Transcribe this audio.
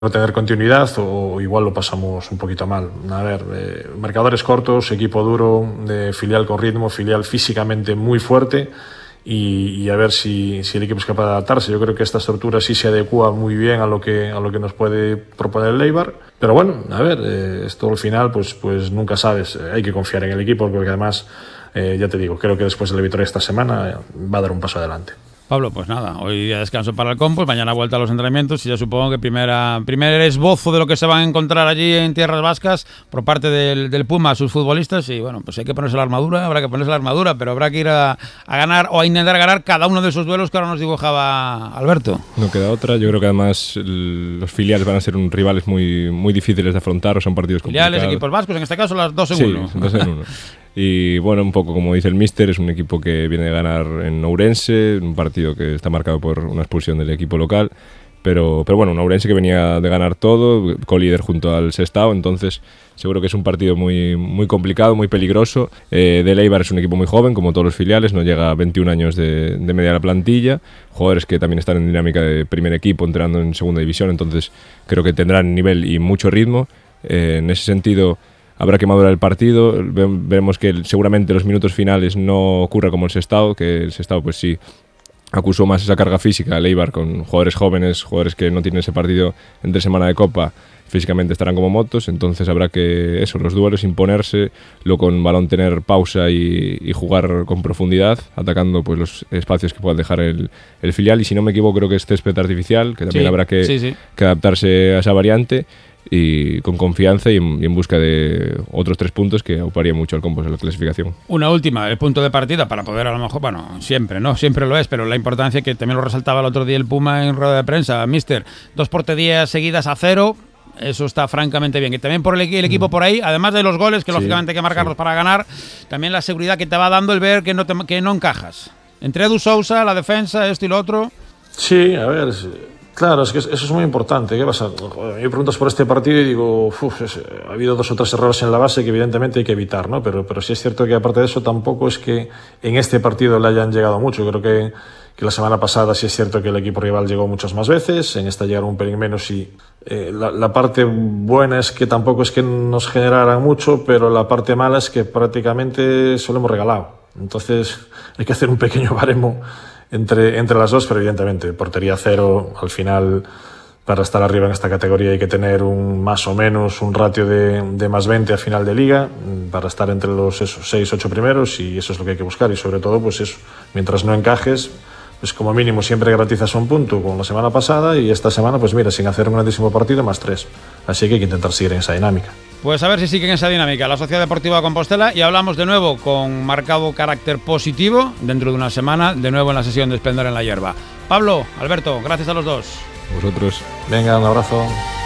no tener continuidad o igual lo pasamos un poquito mal. A ver, marcadores cortos, equipo duro, de filial con ritmo, filial físicamente muy fuerte y a ver si el equipo es capaz de adaptarse. Yo creo que esta estructura sí se adecua muy bien a lo que nos puede proponer el Eibar. Pero bueno, a ver, esto al final pues nunca sabes. Hay que confiar en el equipo porque además, ya te digo, creo que después de la victoria esta semana va a dar un paso adelante. Pablo, pues nada, hoy día descanso para el Compos, mañana vuelta a los entrenamientos y ya supongo que primer esbozo de lo que se van a encontrar allí en tierras vascas por parte del Puma a sus futbolistas y bueno, pues hay que ponerse la armadura, habrá que ponerse la armadura, pero habrá que ir a ganar o a intentar ganar cada uno de esos duelos que ahora nos dibujaba Alberto. No queda otra, yo creo que además los filiales van a ser rivales muy difíciles de afrontar, son partidos complicados. Filiales, equipos vascos, en este caso las 2 en 1. Sí, 2 en 1. Y bueno, un poco como dice el míster, es un equipo que viene de ganar en Ourense, un partido que está marcado por una expulsión del equipo local, pero bueno, un Ourense que venía de ganar todo, colíder junto al Sestao, entonces seguro que es un partido muy complicado, muy peligroso. Del Eibar es un equipo muy joven, como todos los filiales, no llega a 21 años de media de la plantilla, jugadores que también están en dinámica de primer equipo, entrenando en segunda división, entonces creo que tendrán nivel y mucho ritmo. En ese sentido, habrá que madurar el partido, veremos que seguramente los minutos finales no ocurra como el Sestao, que el Sestao pues sí acusó más esa carga física al Eibar con jugadores jóvenes, jugadores que no tienen ese partido entre semana de Copa, físicamente estarán como motos, entonces habrá que los duelos imponerse, luego con balón tener pausa y jugar con profundidad, atacando pues los espacios que pueda dejar el filial, y si no me equivoco creo que es césped artificial, que también habrá que adaptarse a esa variante, y con confianza y en busca de otros 3 puntos que auparía mucho al Compos en la clasificación. Una última, el punto de partida para poder a lo mejor, bueno, siempre lo es, pero la importancia que también lo resaltaba el otro día el Puma en rueda de prensa, míster, 2 porterías seguidas a 0, eso está francamente bien, que también por el equipo por ahí, además de los goles, que lógicamente hay que marcarlos para ganar, también la seguridad que te va dando el ver que no encajas. Entre Edu Sousa, la defensa, esto y lo otro. Sí, a ver, claro, es que eso es muy importante. ¿Qué pasa? Me preguntas por este partido y digo, ha habido 2 o 3 errores en la base que evidentemente hay que evitar, ¿no? Pero sí es cierto que aparte de eso tampoco es que en este partido le hayan llegado mucho. Creo que la semana pasada sí es cierto que el equipo rival llegó muchas más veces, en esta llegaron un pelín menos y la parte buena es que tampoco es que nos generaran mucho, pero la parte mala es que prácticamente solo hemos regalado. Entonces hay que hacer un pequeño baremo entre las dos, pero evidentemente portería 0 al final, para estar arriba en esta categoría hay que tener más o menos un ratio de más 20 a final de liga para estar entre los 6-8 primeros, y eso es lo que hay que buscar, y sobre todo pues eso, mientras no encajes, pues como mínimo siempre garantizas un punto como la semana pasada, y esta semana pues mira, sin hacer un grandísimo partido, más 3, así que hay que intentar seguir en esa dinámica. Pues a ver si siguen esa dinámica la Sociedad Deportiva Compostela, y hablamos de nuevo con marcado carácter positivo dentro de una semana, de nuevo en la sesión de Esplendor en la Hierba. Pablo, Alberto, gracias a los dos. Vosotros. Venga, un abrazo.